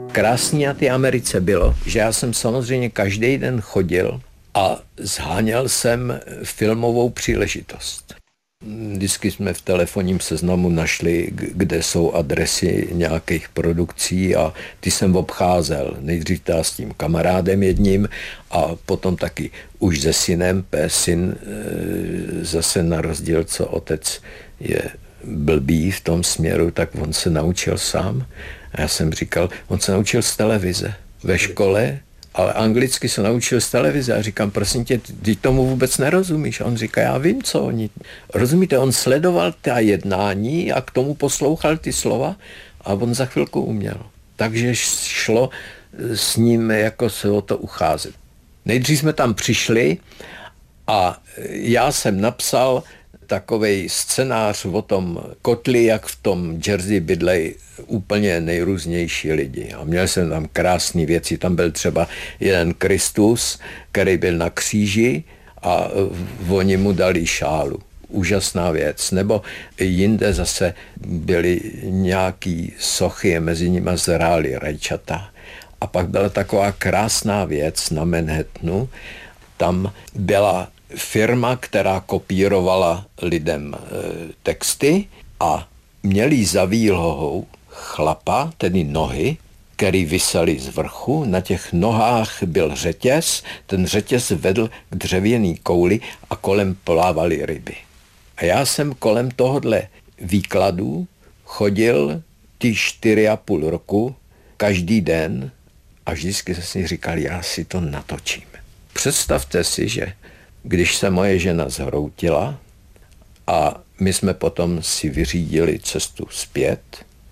Krásný na té Americe bylo, že já jsem samozřejmě každý den chodil a zháněl jsem filmovou příležitost. Vždycky jsme v telefonním seznamu našli, kde jsou adresy nějakých produkcí a ty jsem obcházel. Nejdřív s tím kamarádem jedním a potom taky už se synem. Syn zase na rozdíl, co otec je blbý v tom směru, tak on se naučil sám. A já jsem říkal, on se naučil z televize ve škole, ale anglicky se naučil z televize a říkám, prosím tě, ty tomu vůbec nerozumíš. A on říká, já vím, co oni. Rozumíte, on sledoval ta jednání a k tomu poslouchal ty slova a on za chvilku uměl. Takže šlo s ním jako se o to ucházet. Nejdřív jsme tam přišli a já jsem napsal takovej scénář o tom kotli, jak v tom Jersey bydlej úplně nejrůznější lidi. A měl jsem tam krásné věci. Tam byl třeba jeden Kristus, který byl na kříži a oni mu dali šálu. Úžasná věc. Nebo jinde zase byly nějaký sochy, mezi nimi zrály rajčata. A pak byla taková krásná věc na Manhattanu. Tam byla firma, která kopírovala lidem texty a měli za výlohou chlapa, tedy nohy, který visely z vrchu. Na těch nohách byl řetěz, ten řetěz vedl k dřevěný kouli a kolem plávaly ryby. A já jsem kolem tohodle výkladu chodil ty 4,5 roku každý den a vždycky jsem si říkal, já si to natočím. Představte si, že když se moje žena zhroutila a my jsme potom si vyřídili cestu zpět,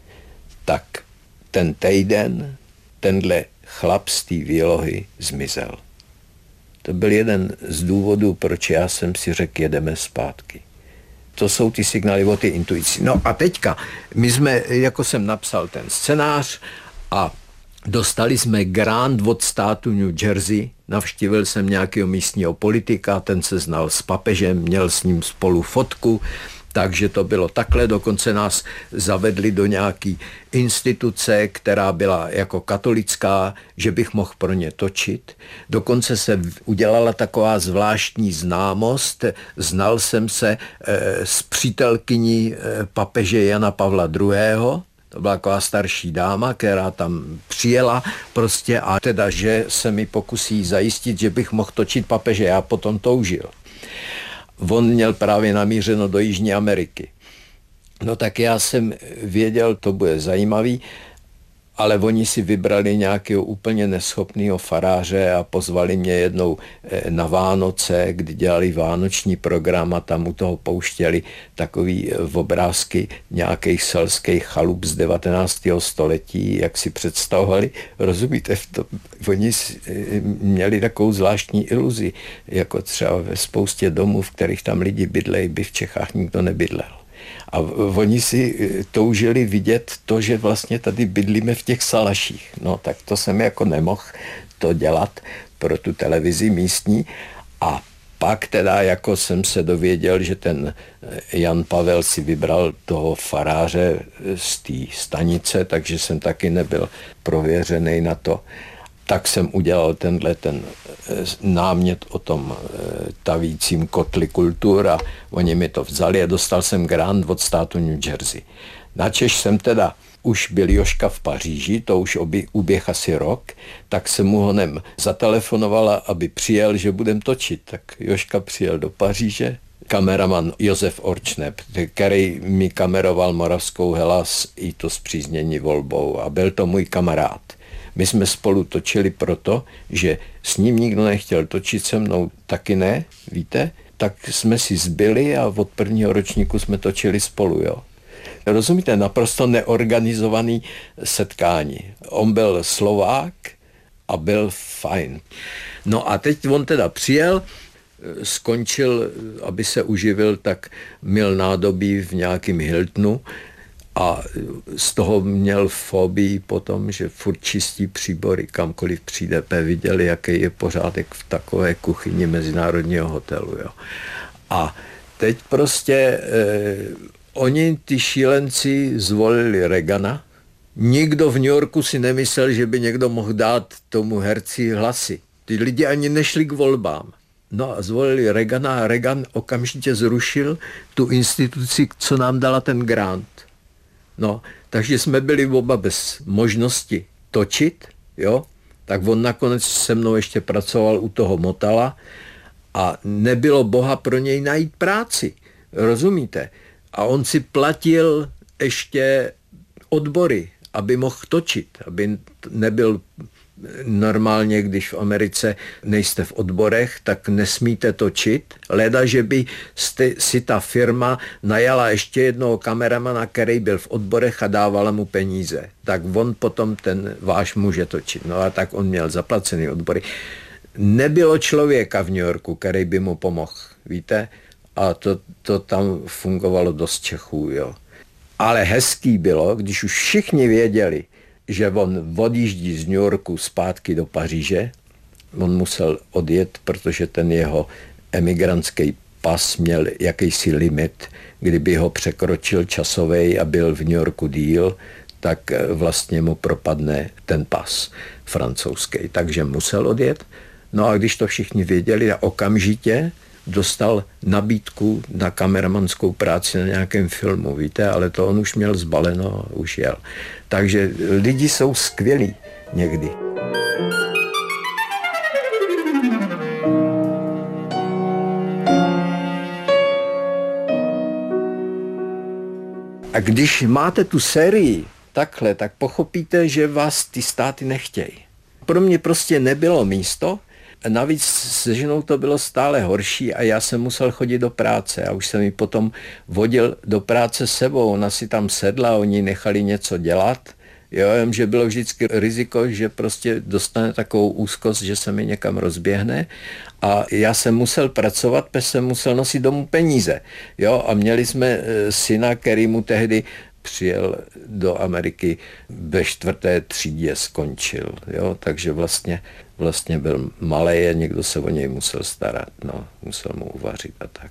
tak ten týden tenhle chlap z té výlohy zmizel. To byl jeden z důvodů, proč já jsem si řekl, jedeme zpátky. To jsou ty signály o ty intuici. No a teďka, my jsme, jako jsem napsal ten scénář a dostali jsme grant od státu New Jersey, navštívil jsem nějakého místního politika, ten se znal s papežem, měl s ním spolu fotku, takže to bylo takhle, dokonce nás zavedli do nějaký instituce, která byla jako katolická, že bych mohl pro ně točit. Dokonce se udělala taková zvláštní známost, znal jsem se s přítelkyní papeže Jana Pavla II., to byla taková starší dáma, která tam přijela prostě a teda, že se mi pokusí zajistit, že bych mohl točit papeže. Já potom toužil. On měl právě namířeno do Jižní Ameriky. No tak já jsem věděl, to bude zajímavý, ale oni si vybrali nějakého úplně neschopného faráře a pozvali mě jednou na Vánoce, kdy dělali vánoční program a tam u toho pouštěli takový obrázky nějakých selských chalup z 19. století, jak si představovali. Rozumíte, oni měli takovou zvláštní iluzi, jako třeba ve spoustě domů, v kterých tam lidi bydlejí, by v Čechách nikdo nebydlel. A oni si toužili vidět to, že vlastně tady bydlíme v těch salaších. No tak to jsem jako nemohl to dělat pro tu televizi místní. A pak teda jako jsem se dověděl, že ten Jan Pavel si vybral toho faráře z té stanice, takže jsem taky nebyl prověřený na to. Tak jsem udělal ten námět o tom tavícím kotli kultur a oni mi to vzali a dostal jsem grant od státu New Jersey. Načež jsem teda už byl Jožka v Paříži, to už uběh asi rok, tak jsem mu honem zatelefonovala, aby přijel, že budem točit. Tak Jožka přijel do Paříže, kameraman Josef Orčneb, který mi kameroval Moravskou Hellas i to Spříznění volbou a byl to můj kamarád. My jsme spolu točili proto, že s ním nikdo nechtěl točit, se mnou taky ne, víte? Tak jsme si zbyli a od prvního ročníku jsme točili spolu, jo. Rozumíte, naprosto neorganizovaný setkání. On byl Slovák a byl fajn. No a teď on teda přijel, skončil, aby se uživil, tak měl nádobí v nějakým Hiltonu, a z toho měl fobii potom, že furt čistí příbory, kamkoliv přijde, viděli, jaký je pořádek v takové kuchyni mezinárodního hotelu. Jo. A teď prostě oni, ty šílenci, zvolili Reagana, Nikdo v New Yorku si nemyslel, že by někdo mohl dát tomu herci hlasy. Ty lidi ani nešli k volbám. No a zvolili Reagana a Reagan okamžitě zrušil tu instituci, co nám dala ten grant. No, takže jsme byli oba bez možnosti točit, jo. Tak on nakonec se mnou ještě pracoval u toho Motala a nebylo boha pro něj najít práci. Rozumíte? A on si platil ještě odbory, aby mohl točit, aby nebyl normálně, když v Americe nejste v odborech, tak nesmíte točit. Leda, že by si ta firma najala ještě jednoho kameramana, který byl v odborech a dávala mu peníze. Tak on potom ten váš může točit. No a tak on měl zaplacený odbory. Nebylo člověka v New Yorku, který by mu pomohl, víte? A to tam fungovalo dost Čechů, jo. Ale hezký bylo, když už všichni věděli, že on odjíždí z New Yorku zpátky do Paříže. On musel odjet, protože ten jeho emigrantský pas měl jakýsi limit. Kdyby ho překročil časovej a byl v New Yorku díl, tak vlastně mu propadne ten pas francouzský. Takže musel odjet. No a když to všichni věděli, a okamžitě dostal nabídku na kameramanskou práci na nějakém filmu, víte, ale to on už měl zbaleno a už jel. Takže lidi jsou skvělí někdy. A když máte tu sérii takhle, tak pochopíte, že vás ty státy nechtějí. Pro mě prostě nebylo místo. Navíc se ženou to bylo stále horší a já jsem musel chodit do práce a už jsem ji potom vodil do práce sebou. Ona si tam sedla, oni nechali něco dělat. Jo, že bylo vždycky riziko, že prostě dostane takovou úzkost, že se mi někam rozběhne a já jsem musel pracovat, protože jsem musel nosit domů peníze. Jo, a měli jsme syna, který mu tehdy přijel do Ameriky ve 4. třídě, skončil. Jo, takže vlastně byl malý a někdo se o něj musel starat, no, musel mu uvařit a tak.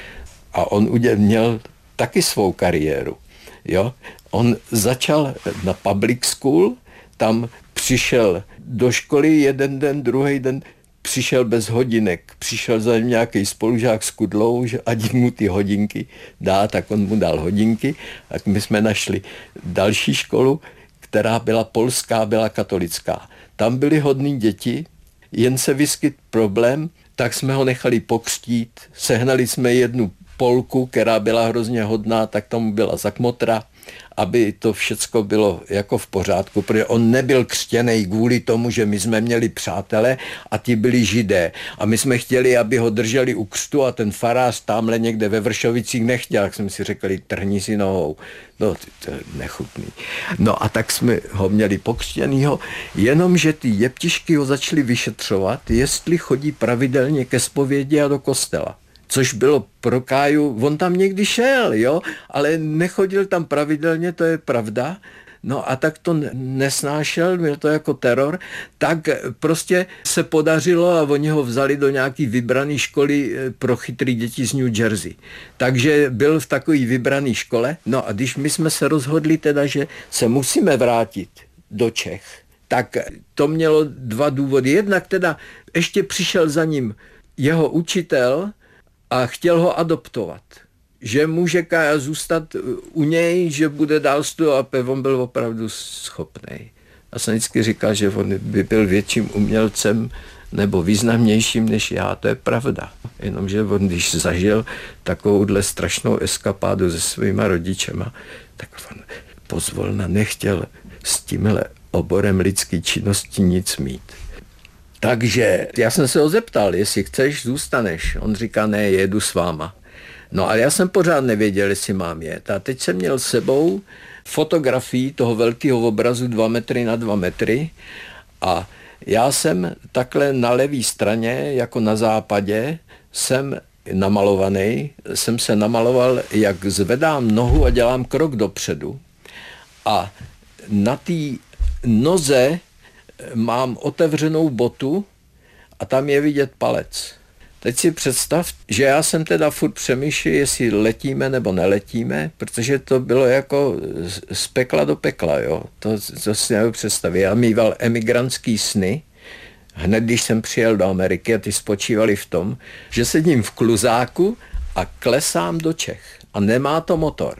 A on měl taky svou kariéru, jo. On začal na public school, tam přišel do školy jeden den, druhý den přišel bez hodinek, přišel za ním nějaký spolužák s kudlou, že ať mu ty hodinky dá, tak on mu dal hodinky. Tak my jsme našli další školu, která byla polská, byla katolická. Tam byly hodný děti, jen se vyskyt problém, tak jsme ho nechali pokřtít, sehnali jsme jednu Polku, která byla hrozně hodná, tak tomu byla zakmotra, aby to všecko bylo jako v pořádku, protože on nebyl křtěnej kvůli tomu, že my jsme měli přátele a ti byli Židé. A my jsme chtěli, aby ho drželi u křtu a ten farář tamhle někde ve Vršovicích nechtěl, tak jsme si řekli, trhni si nohou. No, to je nechutný. No a tak jsme ho měli pokřtěnýho, jenomže ty jeptišky ho začali vyšetřovat, jestli chodí pravidelně ke zpovědi a do kostela. Což bylo pro Káju, on tam někdy šel, jo, ale nechodil tam pravidelně, to je pravda. No a tak to nesnášel, byl to jako teror, tak prostě se podařilo a oni ho vzali do nějaký vybraný školy pro chytrý děti z New Jersey. Takže byl v takový vybraný škole. No a když my jsme se rozhodli teda, že se musíme vrátit do Čech, tak to mělo dva důvody. Jednak teda ještě přišel za ním jeho učitel a chtěl ho adoptovat. Že může Kája zůstat u něj, že bude dál studovat, a on byl opravdu schopný. Já jsem vždycky říkal, že on by byl větším umělcem nebo významnějším než já, to je pravda. Jenomže on, když zažil takovouhle strašnou eskapádu se svýma rodičema, tak on pozvolna nechtěl s tímhle oborem lidské činnosti nic mít. Takže já jsem se ho zeptal, jestli chceš, zůstaneš. On říká, ne, jedu s váma. No ale já jsem pořád nevěděl, jestli mám jet. A teď jsem měl s sebou fotografii toho velkého obrazu 2 metry na 2 metry a já jsem takhle na levé straně, jako na západě, jsem namalovaný, jsem se namaloval, jak zvedám nohu a dělám krok dopředu. A na té noze mám otevřenou botu a tam je vidět palec. Teď si představ, že já jsem teda furt přemýšlel, jestli letíme nebo neletíme, protože to bylo jako z pekla do pekla, jo. To si nevím představit. Já mýval emigrantský sny, hned když jsem přijel do Ameriky, a ty spočívali v tom, že sedím v kluzáku a klesám do Čech a nemá to motor.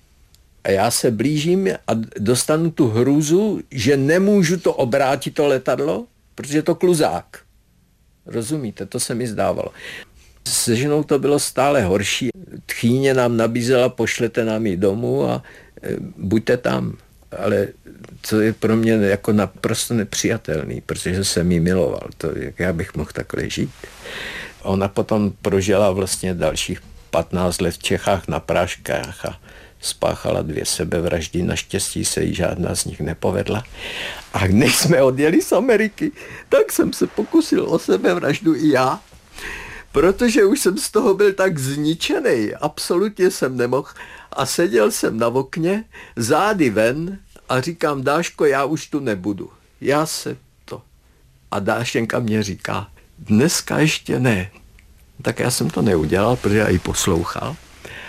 A já se blížím a dostanu tu hrůzu, že nemůžu to obrátit, to letadlo, protože je to kluzák. Rozumíte, to se mi zdávalo. Se ženou to bylo stále horší. Tchýně nám nabízela, pošlete nám ji domů a buďte tam. Ale to je pro mě jako naprosto nepřijatelný, protože jsem ji miloval. Jak já bych mohl takhle žít. Ona potom prožila vlastně dalších 15 let v Čechách na práškách a spáchala 2 sebevraždy, naštěstí se jí žádná z nich nepovedla. A než jsme odjeli z Ameriky, tak jsem se pokusil o sebevraždu i já, protože už jsem z toho byl tak zničený, absolutně jsem nemohl a seděl jsem na okně, zády ven a říkám, Dáško, já už tu nebudu. Já se to. A Dášenka mě říká, dneska ještě ne. Tak já jsem to neudělal, protože já ji poslouchal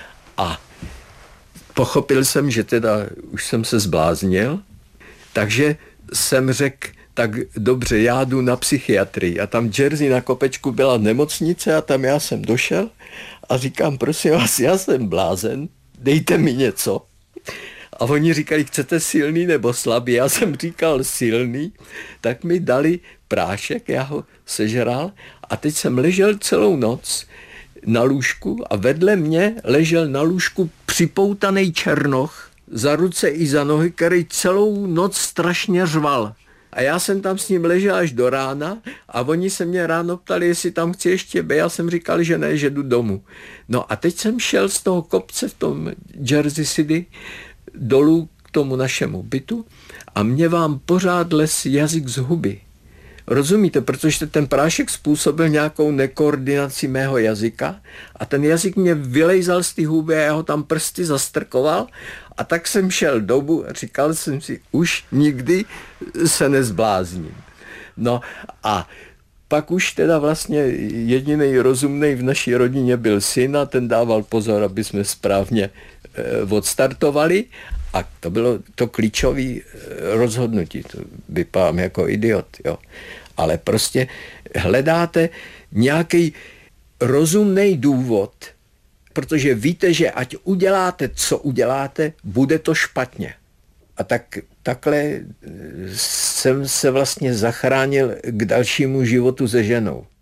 a pochopil jsem, že teda už jsem se zbláznil, takže jsem řekl, tak dobře, já jdu na psychiatrii. A tam v Jersey na kopečku byla nemocnice a tam já jsem došel a říkám, prosím vás, já jsem blázen, dejte mi něco. A oni říkali, chcete silný nebo slabý? Já jsem říkal silný, tak mi dali prášek, já ho sežral a teď jsem ležel celou noc na lůžku a vedle mě ležel na lůžku připoutaný černoch za ruce i za nohy, který celou noc strašně řval. A já jsem tam s ním ležel až do rána a oni se mě ráno ptali, jestli tam chci ještě být. Já jsem říkal, že ne, že jdu domů. No a teď jsem šel z toho kopce v tom Jersey City dolů k tomu našemu bytu a mě vám pořád les jazyk z huby. Rozumíte, protože ten prášek způsobil nějakou nekoordinaci mého jazyka a ten jazyk mě vylejzal z té huby a já ho tam prsty zastrkoval a tak jsem šel domů a říkal jsem si, už nikdy se nezblázním. No a pak už teda vlastně jedinej rozumnej v naší rodině byl syn a ten dával pozor, aby jsme správně odstartovali a to bylo to klíčové rozhodnutí. To vypadám jako idiot, jo. Ale prostě hledáte nějaký rozumný důvod, protože víte, že ať uděláte, co uděláte, bude to špatně. A takhle jsem se vlastně zachránil k dalšímu životu se ženou.